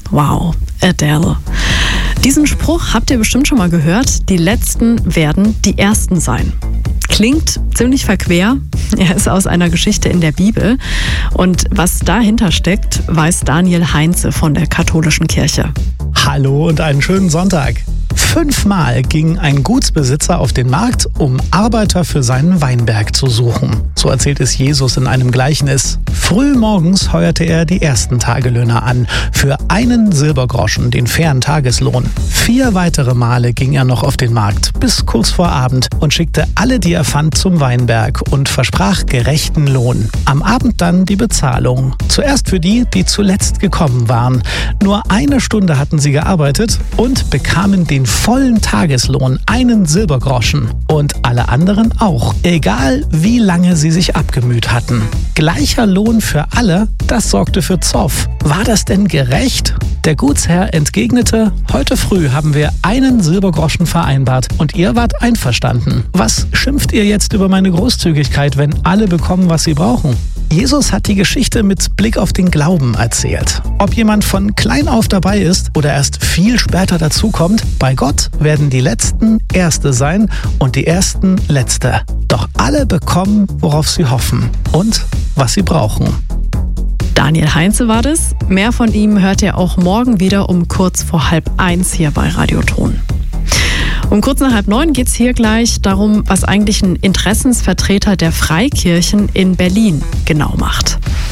Wow, Adele. Diesen Spruch habt ihr bestimmt schon mal gehört, die Letzten werden die Ersten sein. Klingt ziemlich verquer, er ist aus einer Geschichte in der Bibel. Und was dahinter steckt, weiß Daniel Heinze von der katholischen Kirche. Hallo und einen schönen Sonntag. 5-mal ging ein Gutsbesitzer auf den Markt, um Arbeiter für seinen Weinberg zu suchen. So erzählt es Jesus in einem Gleichnis. Früh morgens heuerte er die ersten Tagelöhner an, für 1 Silbergroschen, den fairen Tageslohn. 4 weitere Male ging er noch auf den Markt, bis kurz vor Abend, und schickte alle, die er fand, zum Weinberg und versprach gerechten Lohn. Am Abend dann die Bezahlung. Zuerst für die, die zuletzt gekommen waren. Nur 1 Stunde hatten sie gearbeitet und bekamen den vollen Tageslohn, 1 Silbergroschen. Und alle anderen auch, egal wie lange sie sich abgemüht hatten. Gleicher Lohn für alle, das sorgte für Zoff. War das denn gerecht? Der Gutsherr entgegnete: Heute früh haben wir 1 Silbergroschen vereinbart und ihr wart einverstanden. Was schimpft ihr jetzt über meine Großzügigkeit, wenn alle bekommen, was sie brauchen? Jesus hat die Geschichte mit Blick auf den Glauben erzählt. Ob jemand von klein auf dabei ist oder erst viel später dazukommt, bei Gott werden die Letzten Erste sein und die Ersten Letzte. Doch alle bekommen, worauf sie hoffen und was sie brauchen. Daniel Heinze war das. Mehr von ihm hört ihr auch morgen wieder um kurz vor 12:30 hier bei Radioton. Um kurz nach 8:30 geht es hier gleich darum, was eigentlich ein Interessensvertreter der Freikirchen in Berlin genau macht.